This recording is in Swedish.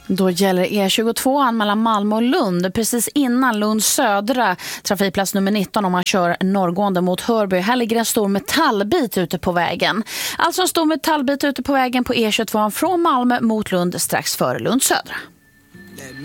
Då gäller E22 mellan Malmö och Lund precis innan Lund södra trafikplats nummer 19 om man kör norrgående mot Hörby. Här ligger en stor metallbit ute på vägen. Alltså en stor metallbit ute på vägen på E22 från Malmö mot Lund strax före Lund södra.